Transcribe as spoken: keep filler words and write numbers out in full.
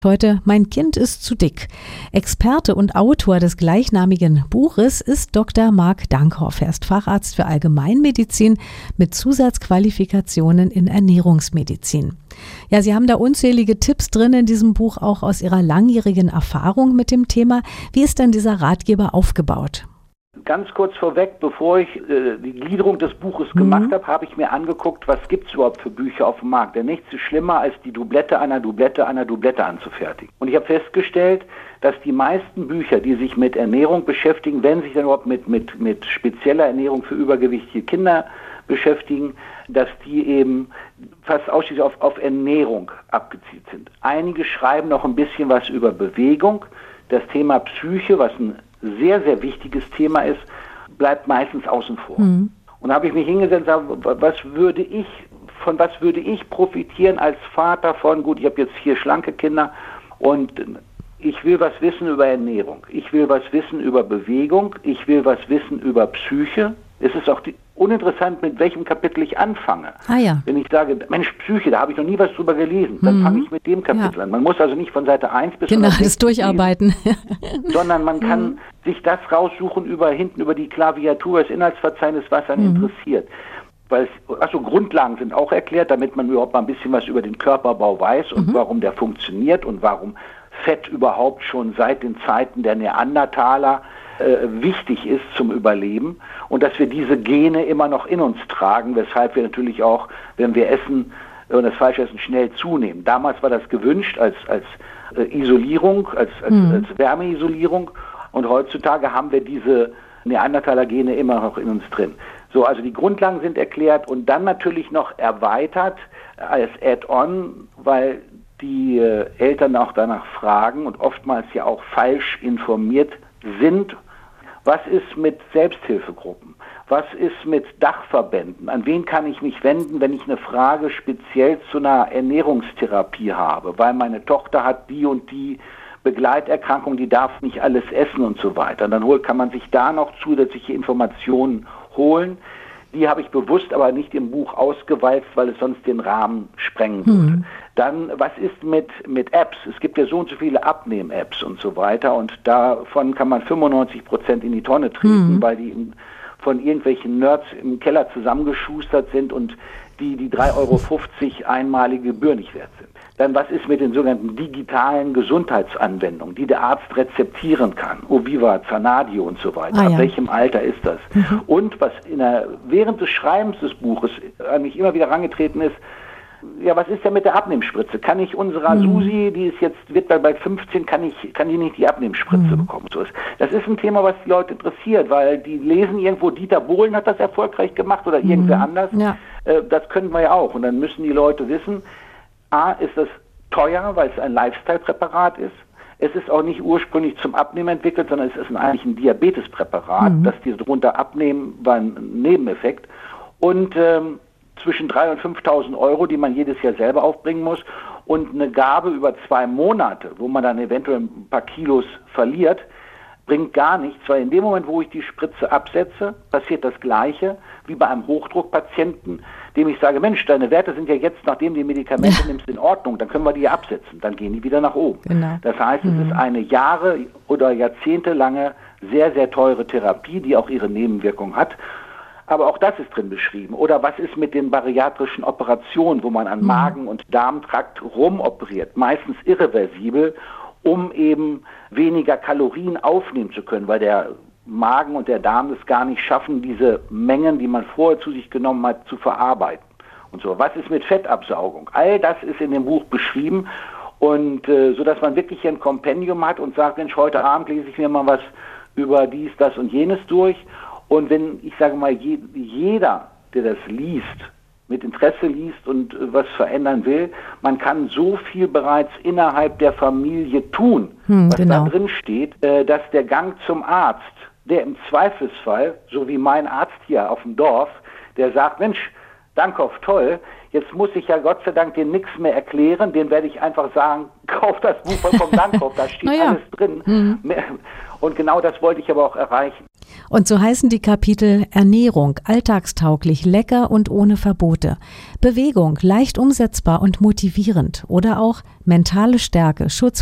Heute Mein Kind ist zu dick. Experte und Autor des gleichnamigen Buches ist Doktor Mark Dankhoff. Er ist Facharzt für Allgemeinmedizin mit Zusatzqualifikationen in Ernährungsmedizin. Ja, Sie haben da unzählige Tipps drin in diesem Buch, auch aus Ihrer langjährigen Erfahrung mit dem Thema. Wie ist denn dieser Ratgeber aufgebaut? Ganz kurz vorweg, bevor ich äh, die Gliederung des Buches mhm. gemacht habe, habe ich mir angeguckt, was gibt es überhaupt für Bücher auf dem Markt. Denn nichts ist schlimmer, als die Doublette einer Doublette einer Doublette anzufertigen. Und ich habe festgestellt, dass die meisten Bücher, die sich mit Ernährung beschäftigen, wenn sich dann überhaupt mit, mit, mit spezieller Ernährung für übergewichtige Kinder beschäftigen, dass die eben fast ausschließlich auf, auf Ernährung abgezielt sind. Einige schreiben noch ein bisschen was über Bewegung. Das Thema Psyche, was ein sehr, sehr wichtiges Thema ist, bleibt meistens außen vor. Mhm. Und da habe ich mich hingesetzt und gesagt, was würde ich, von was würde ich profitieren als Vater von, gut, ich habe jetzt vier schlanke Kinder und ich will was wissen über Ernährung, ich will was wissen über Bewegung, ich will was wissen über Psyche. Es ist auch die, uninteressant, mit welchem Kapitel ich anfange. Ah, ja. Wenn ich sage, Mensch, Psyche, da habe ich noch nie was drüber gelesen, dann mhm. fange ich mit dem Kapitel ja. an. Man muss also nicht von Seite eins bis genau, das durcharbeiten. Lesen, sondern man kann mhm. sich das raussuchen über hinten über die Klaviatur, das Inhaltsverzeichnis, was einen mhm. interessiert. Weil es, also Grundlagen sind auch erklärt, damit man überhaupt mal ein bisschen was über den Körperbau weiß und mhm. warum der funktioniert und warum Fett überhaupt schon seit den Zeiten der Neandertaler äh, wichtig ist zum Überleben und dass wir diese Gene immer noch in uns tragen, weshalb wir natürlich auch, wenn wir essen und das falsche Essen, schnell zunehmen. Damals war das gewünscht als, als äh, Isolierung, als, als, mhm. als Wärmeisolierung und heutzutage haben wir diese Neandertaler-Gene immer noch in uns drin. So, also die Grundlagen sind erklärt und dann natürlich noch erweitert als Add-on, weil die äh, Eltern auch danach fragen und oftmals ja auch falsch informiert sind. Was ist mit Selbsthilfegruppen? Was ist mit Dachverbänden? An wen kann ich mich wenden, wenn ich eine Frage speziell zu einer Ernährungstherapie habe? Weil meine Tochter hat die und die Begleiterkrankung, die darf nicht alles essen und so weiter. Und dann hol, kann man sich da noch zusätzliche Informationen holen. Die habe ich bewusst aber nicht im Buch ausgewalzt, weil es sonst den Rahmen sprengen würde. Mhm. Dann, was ist mit, mit Apps? Es gibt ja so und so viele Abnehm-Apps und so weiter und davon kann man fünfundneunzig Prozent in die Tonne treten, mhm. weil die in, von irgendwelchen Nerds im Keller zusammengeschustert sind und die die drei Euro fünfzig einmalige Gebühr nicht wert sind. Dann, was ist mit den sogenannten digitalen Gesundheitsanwendungen, die der Arzt rezeptieren kann? Oviva, Zanadio und so weiter. Ah, ja. Ab welchem Alter ist das? Mhm. Und was in der, während des Schreibens des Buches an mich immer wieder herangetreten ist, ja, was ist denn mit der Abnehmspritze? Kann ich unserer mhm. Susi, die ist jetzt, wird bald fünfzehn, kann ich, kann die nicht die Abnehmspritze mhm. bekommen? So ist. Das ist ein Thema, was die Leute interessiert, weil die lesen irgendwo, Dieter Bohlen hat das erfolgreich gemacht oder mhm. irgendwer anders. Ja. Äh, das können wir ja auch. Und dann müssen die Leute wissen, A, ist es teuer, weil es ein Lifestyle-Präparat ist. Es ist auch nicht ursprünglich zum Abnehmen entwickelt, sondern es ist eigentlich ein Diabetespräparat. Mhm. Dass die darunter abnehmen, war ein Nebeneffekt. Und ähm, zwischen dreitausend und fünftausend Euro, die man jedes Jahr selber aufbringen muss und eine Gabe über zwei Monate, wo man dann eventuell ein paar Kilos verliert, bringt gar nichts, weil in dem Moment, wo ich die Spritze absetze, passiert das Gleiche wie bei einem Hochdruckpatienten, dem ich sage, Mensch, deine Werte sind ja jetzt, nachdem du die Medikamente ja. nimmst, in Ordnung, dann können wir die absetzen, dann gehen die wieder nach oben. Genau. Das heißt, mhm. es ist eine Jahre- oder jahrzehntelange sehr, sehr teure Therapie, die auch ihre Nebenwirkungen hat. Aber auch das ist drin beschrieben. Oder was ist mit den bariatrischen Operationen, wo man an Magen- und Darmtrakt rumoperiert, meistens irreversibel, um eben weniger Kalorien aufnehmen zu können, weil der Magen und der Darm es gar nicht schaffen, diese Mengen, die man vorher zu sich genommen hat, zu verarbeiten. Und so. Was ist mit Fettabsaugung? All das ist in dem Buch beschrieben und äh, so, dass man wirklich ein Kompendium hat und sagt, Mensch, heute Abend lese ich mir mal was über dies, das und jenes durch. Und wenn, ich sage mal, je, jeder, der das liest, mit Interesse liest und äh, was verändern will, man kann so viel bereits innerhalb der Familie tun, hm, was genau. da drin steht, äh, dass der Gang zum Arzt, der im Zweifelsfall, so wie mein Arzt hier auf dem Dorf, der sagt, Mensch, Dankhoff, toll, jetzt muss ich ja Gott sei Dank dir nichts mehr erklären, den werde ich einfach sagen, kauf das Buch vom Dankhoff, da steht ja. alles drin. Mhm. Und genau das wollte ich aber auch erreichen. Und so heißen die Kapitel Ernährung, alltagstauglich, lecker und ohne Verbote. Bewegung, leicht umsetzbar und motivierend. Oder auch mentale Stärke, Schutz